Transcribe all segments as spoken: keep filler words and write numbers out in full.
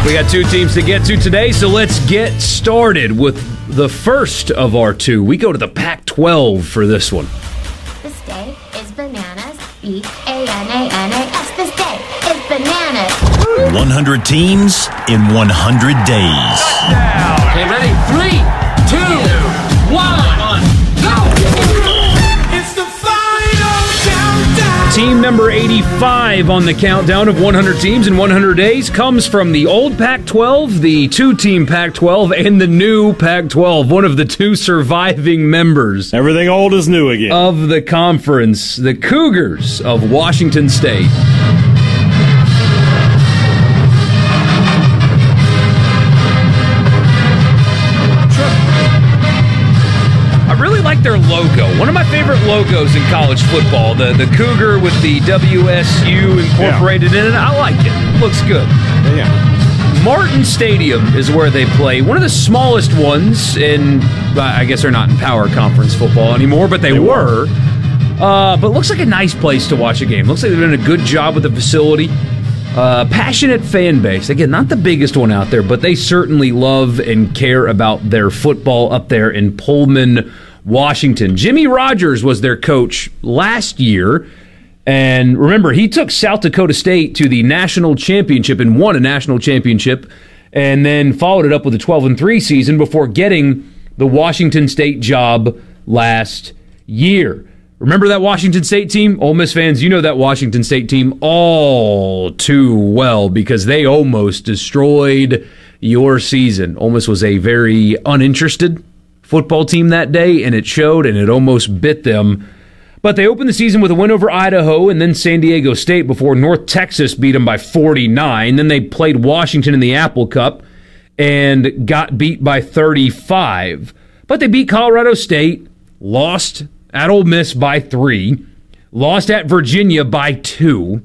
We got two teams to get to today, so let's get started with the first of our two. We go to the Pac twelve for this one. This day is bananas. B A N A N A S. This day is bananas. one hundred teams in one hundred days. Touchdown. Okay, ready? Three, two, one, go! It's the final countdown. Team number eighty-five on the countdown of one hundred teams in one hundred days comes from the old Pac twelve, the two-team Pac twelve, and the new Pac twelve, one of the two surviving members Everything old is new again. of the conference, the Cougars of Washington State. I really like their logo. One of my favorite logos in college football, the, the Cougar with the W S U incorporated in it. I like it. Looks good. Yeah. Martin Stadium is where they play. One of the smallest ones in, I guess they're not in Power Conference football anymore, but they, they were. Uh, but looks like a nice place to watch a game. Looks like they've done a good job with the facility. Uh, passionate fan base. Again, not the biggest one out there, but they certainly love and care about their football up there in Pullman, Washington. Jimmy Rogers was their coach last year. And remember, he took South Dakota State to the national championship and won a national championship, and then followed it up with a twelve and three season before getting the Washington State job last year. Remember that Washington State team? Ole Miss fans, you know that Washington State team all too well because they almost destroyed your season. Ole Miss was a very uninterested football team that day, and it showed, and it almost bit them. But they opened the season with a win over Idaho and then San Diego State before North Texas beat them by forty-nine. Then they played Washington in the Apple Cup and got beat by thirty-five. But they beat Colorado State, lost at Ole Miss by three, lost at Virginia by two,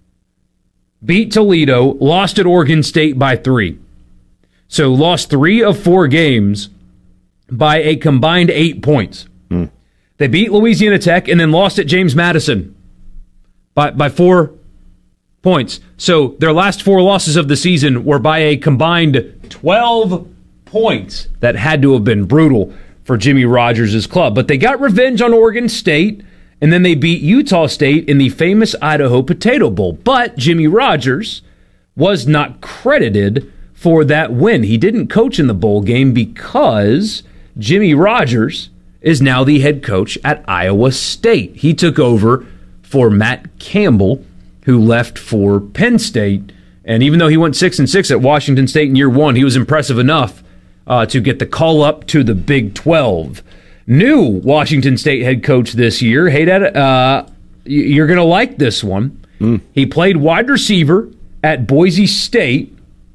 beat Toledo, lost at Oregon State by three. So lost three of four games by a combined eight points. Mm. They beat Louisiana Tech and then lost at James Madison by, by four points. So their last four losses of the season were by a combined twelve points. That had to have been brutal for Jimmy Rogers' club. But they got revenge on Oregon State, and then they beat Utah State in the famous Idaho Potato Bowl. But Jimmy Rogers was not credited for that win. He didn't coach in the bowl game because Jimmy Rogers is now the head coach at Iowa State. He took over for Matt Campbell, who left for Penn State. And even though he went six and six at Washington State in year one, he was impressive enough uh, to get the call up to the Big twelve. New Washington State head coach this year. Hey, Dad, uh, you're going to like this one. Mm. He played wide receiver at Boise State.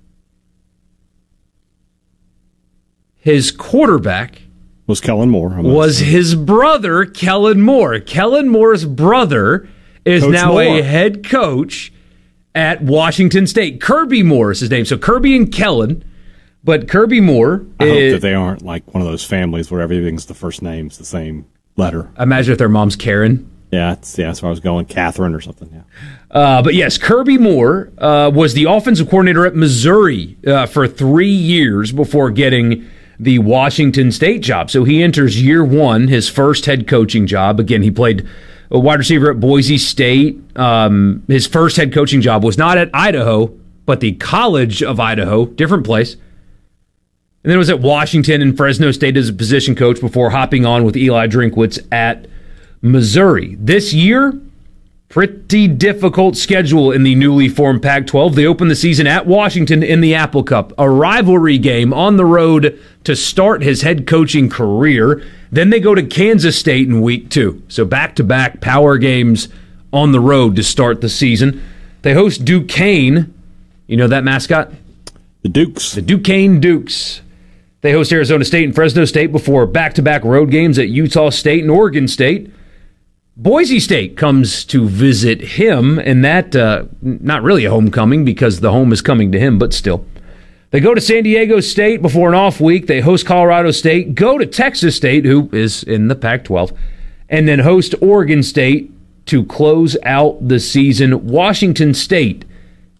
His quarterback was Kellen Moore. Was his brother, Kellen Moore. Kellen Moore's brother is coach now Moore. a head coach at Washington State. Kirby Moore is his name. So Kirby and Kellen, but Kirby Moore I is, hope that they aren't like one of those families where everything's the first name's the same letter. Imagine if their mom's Karen. Yeah, that's, yeah, that's where I was going. Catherine or something, yeah. Uh, but yes, Kirby Moore uh, was the offensive coordinator at Missouri uh, for three years before getting the Washington State job. So he enters year one, his first head coaching job. Again, he played a wide receiver at Boise State. Um, his first head coaching job was not at Idaho, but the College of Idaho, different place. And then it was at Washington and Fresno State as a position coach before hopping on with Eli Drinkwitz at Missouri. This year, pretty difficult schedule in the newly formed Pac twelve. They open the season at Washington in the Apple Cup, a rivalry game on the road to start his head coaching career. Then they go to Kansas State in week two. So back-to-back power games on the road to start the season. They host Duquesne. You know that mascot? The Dukes. The Duquesne Dukes. They host Arizona State and Fresno State before back-to-back road games at Utah State and Oregon State. Boise State comes to visit him, and that, uh, not really a homecoming because the home is coming to him, but still. They go to San Diego State before an off week. They host Colorado State, go to Texas State, who is in the Pac twelve, and then host Oregon State to close out the season. Washington State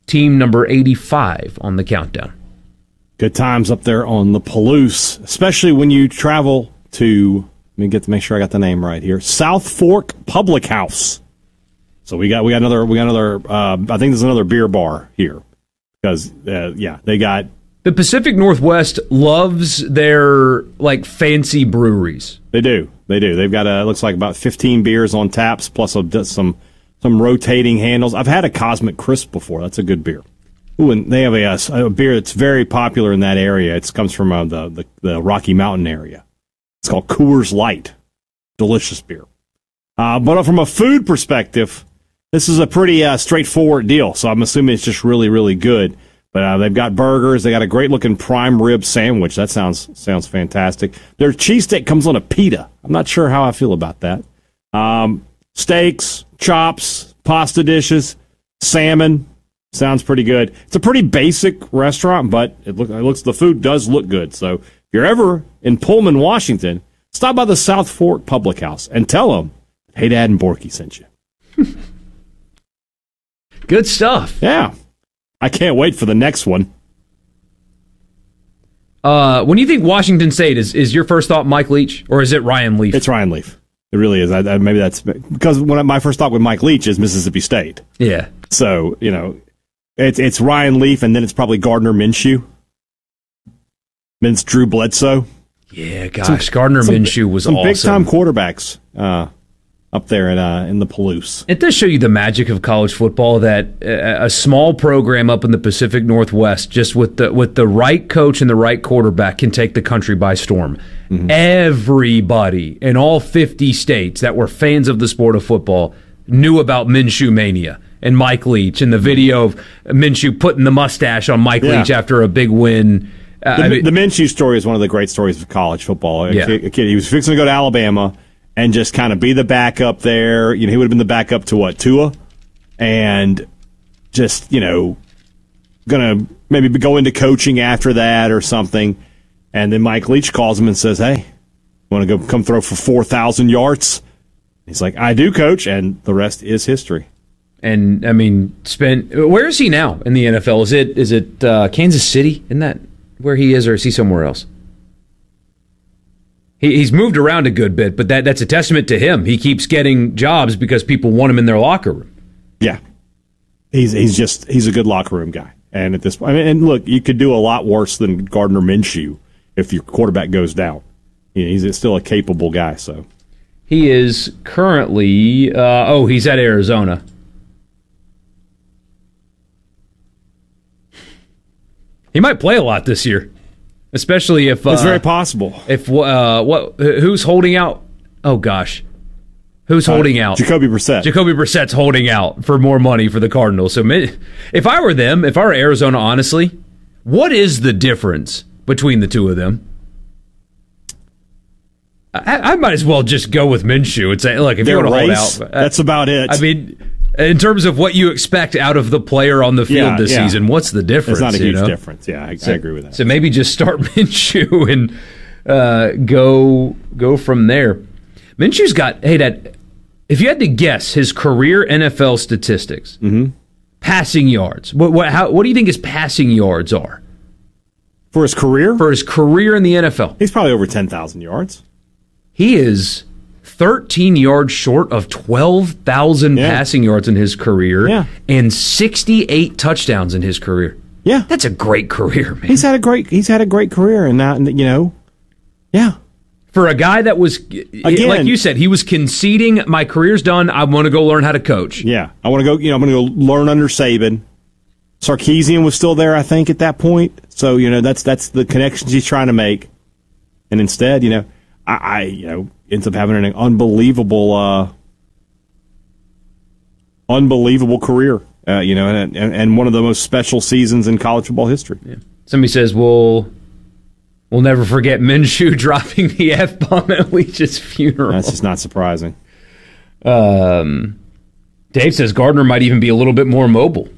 team number eighty-five on the countdown. Good times up there on the Palouse, especially when you travel to, let me get to make sure I got the name right here, South Fork Public House. So we got we got another we got another uh, I think there's another beer bar here because uh, yeah they got the Pacific Northwest loves their like fancy breweries. They do they do they've got a looks like about fifteen beers on taps plus a, some some rotating handles. I've had a Cosmic Crisp before. That's a good beer. Ooh, and they have a, a beer that's very popular in that area. It comes from uh, the, the the Rocky Mountain area. It's called Coors Light. Delicious beer. Uh, but from a food perspective, this is a pretty uh, straightforward deal. So I'm assuming it's just really, really good. But uh, they've got burgers. They got a great looking prime rib sandwich. That sounds sounds fantastic. Their cheesesteak comes on a pita. I'm not sure how I feel about that. Um, steaks, chops, pasta dishes, salmon. Sounds pretty good. It's a pretty basic restaurant, but it, look, it looks the food does look good. So if you're ever in Pullman, Washington, stop by the South Fork Public House and tell them, hey, Dad and Borky sent you. Good stuff. Yeah. I can't wait for the next one. Uh, when you think Washington State, is, is your first thought Mike Leach, or is it Ryan Leaf? It's Ryan Leaf. It really is. I, I, maybe that's because when I, my first thought with Mike Leach is Mississippi State. Yeah. So, you know, It's it's Ryan Leaf, and then it's probably Gardner Minshew. Then it's Drew Bledsoe. Yeah, gosh, some, Gardner some, Minshew was some awesome. Big-time quarterbacks uh, up there in, uh, in the Palouse. It does show you the magic of college football that a, a small program up in the Pacific Northwest, just with the with the right coach and the right quarterback, can take the country by storm. Mm-hmm. Everybody in all fifty states that were fans of the sport of football knew about Minshew Mania and Mike Leach, and the video of Minshew putting the mustache on Mike yeah. Leach after a big win. Uh, the, I mean, the Minshew story is one of the great stories of college football. A, yeah. kid, a kid, he was fixing to go to Alabama and just kind of be the backup there. You know, he would have been the backup to what, Tua? And just, you know, going to maybe go into coaching after that or something. And then Mike Leach calls him and says, hey, want to go come throw for four thousand yards? He's like, I do, coach, and the rest is history. And I mean, spent. Where is he now in the N F L? Is it is it uh, Kansas City? Isn't that where he is, or is he somewhere else? He, he's moved around a good bit, but that that's a testament to him. He keeps getting jobs because people want him in their locker room. Yeah, he's he's just he's a good locker room guy. And at this point, I mean, and look, you could do a lot worse than Gardner Minshew if your quarterback goes down. You know, he's still a capable guy. So he is currently. Uh, oh, he's at Arizona. He might play a lot this year, especially if uh, it's very possible. If uh, what who's holding out? Oh gosh, who's uh, holding out? Jacoby Brissett. Jacoby Brissett's holding out for more money for the Cardinals. So if I were them, if I were Arizona, honestly, what is the difference between the two of them? I, I might as well just go with Minshew and say, look, if Their you want to race, hold out, that's about it. I mean. In terms of what you expect out of the player on the field yeah, this yeah. season, what's the difference? It's not a huge you know? difference. Yeah, I, so, I agree with that. So maybe just start Minshew and uh, go go from there. Minshew's got, hey, Dad, if you had to guess his career N F L statistics, mm-hmm. passing yards, what what, how, what do you think his passing yards are? For his career? For his career in the N F L. He's probably over ten thousand yards. He is thirteen yards short of twelve thousand yeah. passing yards in his career yeah. and sixty-eight touchdowns in his career. Yeah. That's a great career, man. He's had a great he's had a great career and now, you know. Yeah. For a guy that was Again, like you said, he was conceding my career's done, I want to go learn how to coach. Yeah. I want to go, you know, I'm going to go learn under Saban. Sarkisian was still there, I think, at that point. So, you know, that's that's the connections he's trying to make. And instead, you know, I, I you know, ends up having an unbelievable, uh, unbelievable career, uh, you know, and, and and one of the most special seasons in college football history. Yeah. Somebody says, "We'll we'll never forget Minshew dropping the F-bomb at Leach's funeral." That's just not surprising. Um, Dave says Gardner might even be a little bit more mobile.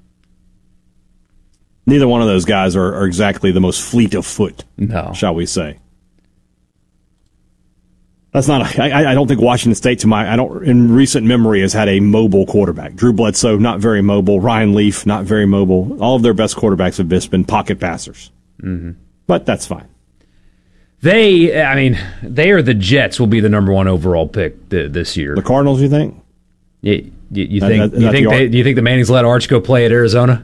Neither one of those guys are, are exactly the most fleet of foot, no, shall we say. That's not. A, I, I don't think Washington State, to my, I don't in recent memory, has had a mobile quarterback. Drew Bledsoe, not very mobile. Ryan Leaf, not very mobile. All of their best quarterbacks have just been pocket passers. Mm-hmm. But that's fine. They, I mean, they are the Jets. Will be the number one overall pick th- this year. The Cardinals, you think? Yeah, you, you think? That, that, you think? the They, do you think the Mannings let Arch go play at Arizona?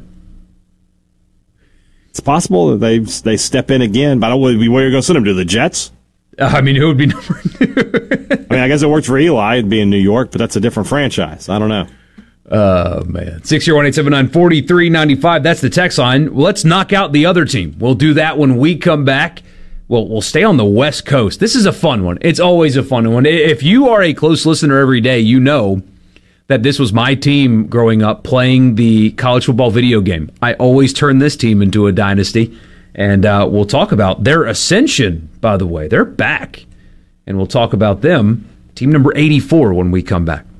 It's possible that they they step in again, but I don't. Where are you going to send them to? The Jets? Uh, I mean, who would be number two? I mean, I guess it worked for Eli. It'd be in New York, but that's a different franchise. I don't know. Oh, man. six zero one eight seven nine four three nine five. That's the text line. Well, let's knock out the other team. We'll do that when we come back. Well, we'll stay on the West Coast. This is a fun one. It's always a fun one. If you are a close listener every day, you know that this was my team growing up playing the college football video game. I always turn this team into a dynasty. And uh, we'll talk about their ascension, by the way. They're back. And we'll talk about them, team number eighty-four, when we come back.